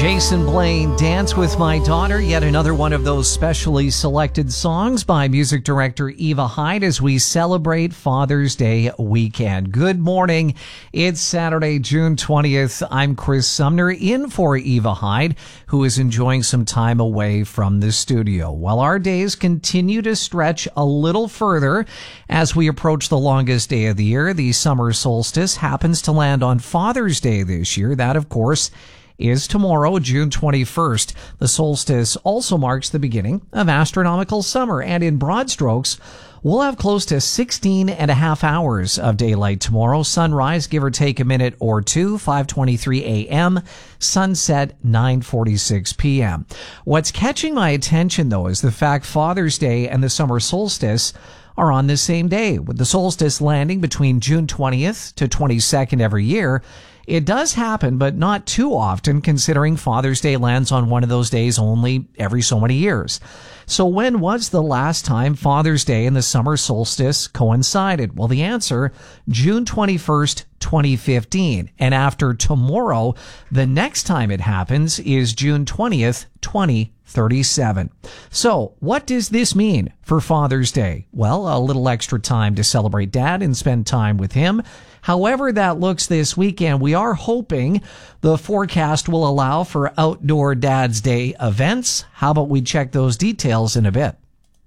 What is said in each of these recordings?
Jason Blaine, Dance with My Daughter, yet another one of those specially selected songs by music director Eva Hyde as we celebrate Father's Day weekend. Good morning. It's Saturday, June 20th. I'm Chris Sumner in for Eva Hyde, who is enjoying some time away from the studio. While our days continue to stretch a little further as we approach the longest day of the year, the summer solstice happens to land on Father's Day this year. That, of course, is tomorrow, June 21st. The solstice also marks the beginning of astronomical summer, and in broad strokes, we'll have close to 16 and a half hours of daylight tomorrow. Sunrise, give or take a minute or two, 5:23 a.m., sunset, 9:46 p.m. What's catching my attention, though, is the fact Father's Day and the summer solstice are on the same day, with the solstice landing between June 20th to 22nd every year. It does happen, but not too often, considering Father's Day lands on one of those days only every so many years. So when was the last time Father's Day and the summer solstice coincided? Well, the answer, June 21st, 2015. And after tomorrow, the next time it happens is June 20th, 2037. So what does this mean for Father's Day? Well, a little extra time to celebrate Dad and spend time with him. However that looks this weekend, we are hoping the forecast will allow for outdoor Dad's Day events. How about we check those details in a bit?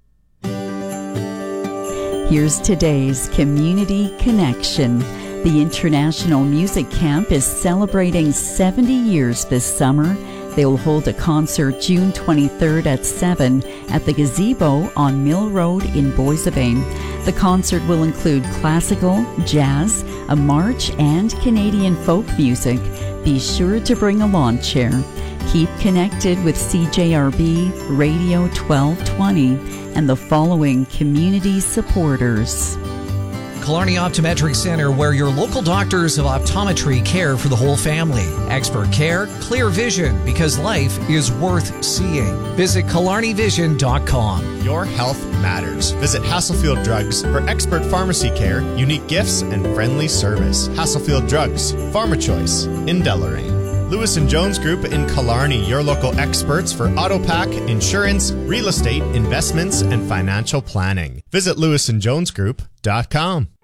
Here's today's Community Connection. The International Music Camp is celebrating 70 years this summer. They will hold a concert June 23rd at 7 at the Gazebo on Mill Road in Boissevain. The concert will include classical, jazz, a march, and Canadian folk music. Be sure to bring a lawn chair. Keep connected with CJRB Radio 1220 and the following community supporters. Killarney Optometric Center, where your local doctors of optometry care for the whole family. Expert care, clear vision, because life is worth seeing. Visit KillarneyVision.com. Your health matters. Visit Hasselfield Drugs for expert pharmacy care, unique gifts, and friendly service. Hasselfield Drugs, Pharma Choice in Deloraine. Lewis & Jones Group in Killarney, your local experts for AutoPack, insurance, real estate, investments, and financial planning. Visit lewisandjonesgroup.com.